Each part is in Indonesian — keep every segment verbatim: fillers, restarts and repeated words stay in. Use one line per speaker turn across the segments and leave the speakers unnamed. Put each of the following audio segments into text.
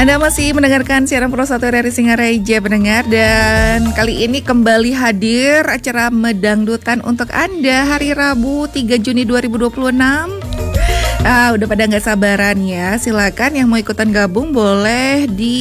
Anda masih mendengarkan siaran Pro satu R R I Singaraja pendengar, dan kali ini kembali hadir acara Medangdutan untuk Anda hari Rabu tiga Juni dua ribu dua puluh enam. Ah, udah pada nggak sabaran ya? Silakan yang mau ikutan gabung boleh di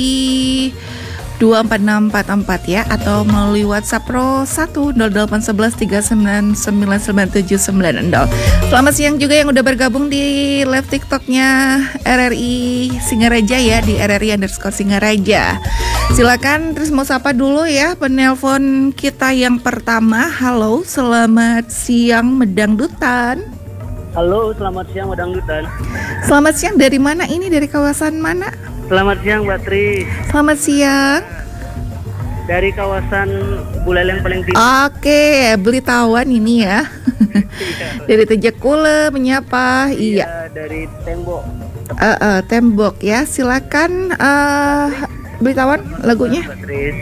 dua empat enam empat empat ya, atau melalui WhatsApp Pro satu nol delapan satu satu tiga sembilan sembilan sembilan tujuh sembilan nol. Selamat siang juga yang udah bergabung di live TikToknya R R I Singaraja ya, di R R I underscore Singaraja. Silakan terus mau sapa dulu ya penelpon kita yang pertama. Halo, selamat siang Medangdutan.
Halo, selamat siang Medangdutan.
Selamat siang, dari mana ini? Dari kawasan mana?
Selamat siang Mbak Tri.
Selamat siang.
Dari kawasan Buleleng paling tinggi.
Oke, Belitawan ini ya. Dari Tejakule menyapa. Iya.
Iya, dari Tembok.
Uh, uh, tembok ya. Silakan uh, Belitawan lagunya.
Mbak Tris.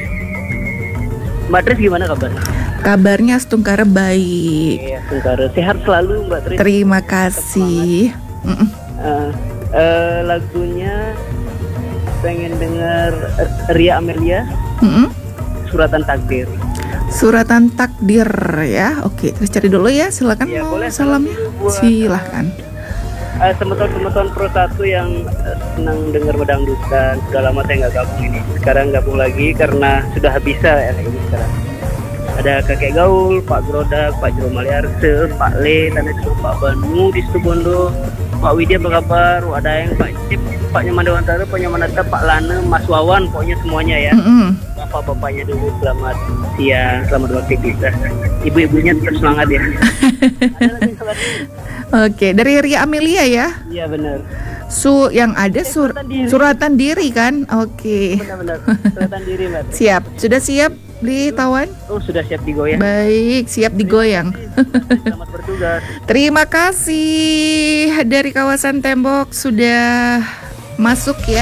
Mbak Tris gimana kabarnya?
Kabarnya setungkara baik.
Iya, setungkara. Sehat selalu Mbak Tris.
Terima kasih.
Uh, uh, lagunya pengen dengar Ria Amelia.
Mm-mm.
Suratan Takdir.
Suratan Takdir ya. Oke, terus cari dulu ya. Silakan
Ya,
mau
boleh,
salamnya.
buat,
Silahkan.
Uh, teman-teman Pro satu yang uh, senang dengar Medangdutan. Sudah lama saya nggak gabung ini. Sekarang gabung lagi karena sudah bisa ya ini sekarang. Ada Kakek Gaul, Pak Grodak, Pak Jerome Aliarse, Pak Le, Tanah Suruh, Pak Banu di Situbondo, Pak Widya apa kabar, ada yang Pak Cip, Pak Nyaman Dewantara, Pak Nyaman Atta, Pak Lana, Mas Wawan, pokoknya semuanya ya.
Mm-mm.
Bapak-bapaknya dulu selamat siang, selamat beraktivitas. Ibu-ibunya tetap semangat ya. Ada lagi salah satu.
Oke, dari Ria Amelia ya.
Iya benar.
Su yang ada
Eh,
sur
suratan diri.
suratan diri kan? Oke.
Benar-benar. Suratan diri Mbak.
Siap. Sudah siap Belitawan?
Oh sudah siap digoyang.
Baik, siap digoyang.
Selamat bertugas.
Terima kasih dari kawasan Tembok sudah masuk ya.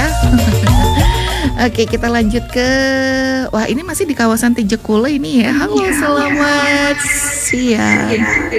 Oke, kita lanjut ke, wah ini masih di kawasan Tejakule ini ya. Halo, selamat siang.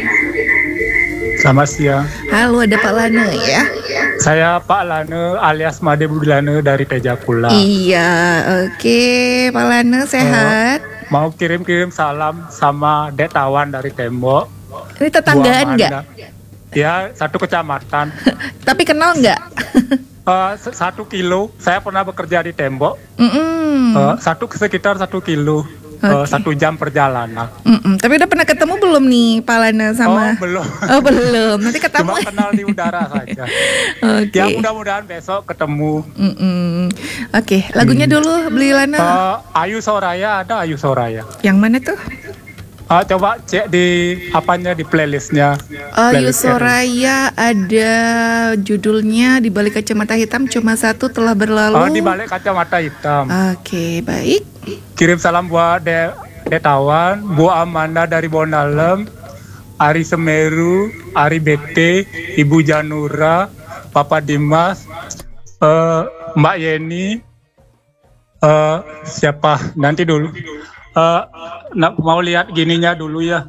Selamat siang.
Halo, ada Pak Lane ya.
Saya Pak Lane alias Made Budilane dari Tejakula.
Iya, oke Pak Lane sehat.
Oh, mau kirim-kirim salam sama Dek Tawan dari Tembok.
Ini tetanggaan
Bu
nggak?
Amanda. Ya, satu kecamatan.
Tapi kenal nggak?
Uh, satu kilo. Saya pernah bekerja di Tembok.
Mm-mm.
Uh, satu sekitar satu kilo. Uh,
Oke.
Satu jam perjalanan.
Mm-mm. Tapi udah pernah ketemu belum nih Pak Lana sama?
Oh belum.
Oh belum. Nanti ketemu.
Cuma kenal di udara saja.
Oke.
Ya mudah-mudahan besok ketemu.
Mm-mm. Oke, lagunya dulu beli Lana.
Uh, Ayu Soraya ada Ayu Soraya.
Yang mana tuh?
Uh, coba cek di apanya di playlistnya.
Oh,
Playlist
Yusoraya ada judulnya Di Balik Kacamata Hitam Cuma Satu Telah Berlalu.
Oh di balik kacamata hitam.
Oke, baik.
Kirim salam buat De Detawan, Bu Amanda dari Bonalem, Ari Semeru, Ari B T, Ibu Janura, Papa Dimas, uh, Mbak Yeni, uh, siapa nanti dulu. Uh, nak mau lihat gininya dulu ya.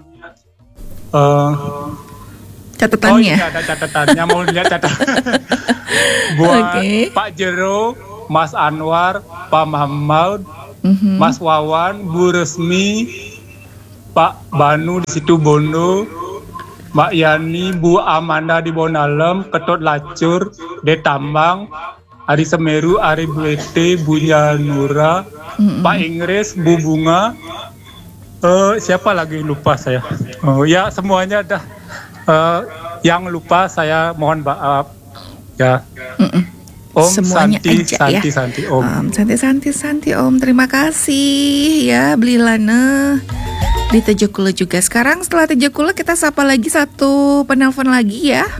Uh,
Catatannya.
Oh iya ada catatannya, mau lihat catatan. Buat
Oke.
Pak Jero, Mas Anwar, Pak Muhammad,
Mhm.
Mas Wawan, Bu Resmi, Pak Banu di Situbondo, Mbak Yani, Bu Amanda di Bonalem, Ketut Lacur, De Tambang, Ari Semeru, Ari B T, Bu Janura,
Mm-mm.
Pak Inggris, Bu Bunga, uh, siapa lagi lupa saya. Oh ya semuanya dah. Uh, yang lupa saya mohon maaf. Ya.
Mm-mm.
Om
Semuanya
Santi,
aja
Santi,
ya.
Santi, Om.
Um, Santi, Santi, Santi, Om. Terima kasih ya beli Lana di Tejakule juga. Sekarang setelah Tejakule kita sapa lagi satu penelpon lagi ya.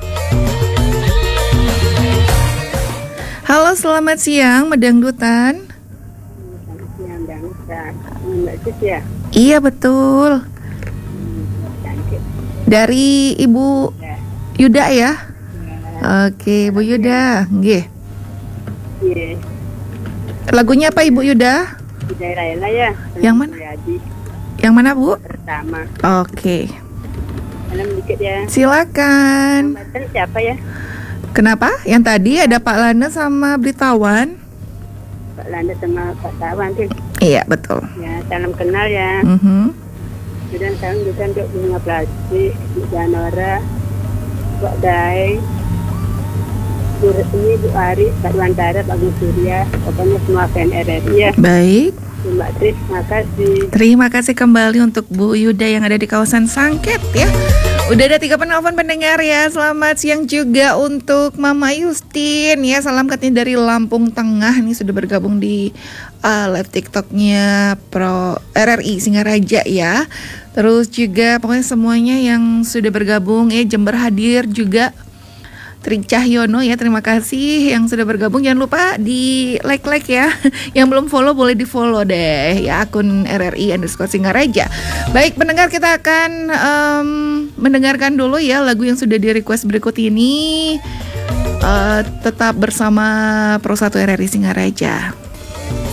Halo, selamat siang Medangdutan.
Yang Dangdutan, Mbak Cis ya?
Iya betul.
Cantik.
Dari Ibu
Ya.
Yuda ya.
Ya.
Oke, Bu Yuda. Nggih.
Iya.
Lagunya apa Ibu Yuda?
Di daerah Ela ya.
Yang mana?
Jadi
Yang mana Bu?
pertama.
Oke.
Malam dikit ya.
Silakan.
Mbak siapa ya?
Kenapa? Yang tadi ada Pak Lana sama Belitawan.
Pak Landa sama Pak Tawan tuh.
Iya, betul.
Ya, salam kenal ya.
Mhm.
Kemudian salam juga untuk bunga plastik, Bu Janora, Pak Dai, Bu Resmi, Bu Ari, Pak Duantara, Pak Gus Surya, pokoknya semua F N R R I ya.
Baik.
Mbak Tris, terima kasih.
Terima kasih kembali untuk Bu Yuda yang ada di kawasan Sangket ya. Udah ada tiga penelpon pendengar ya. Selamat siang juga untuk Mama Yustin ya. Salam katanya dari Lampung Tengah. Ini sudah bergabung di uh, live TikToknya Pro R R I Singaraja ya. Terus juga pokoknya semuanya yang sudah bergabung ya. Jember hadir juga. Tri Cahyono ya, terima kasih yang sudah bergabung. Jangan lupa di like-like ya. Yang belum follow boleh di follow deh ya, akun R R I underscore Singaraja. Baik pendengar, kita akan um, mendengarkan dulu ya lagu yang sudah di request berikut ini. uh, Tetap bersama Pro satu R R I Singaraja.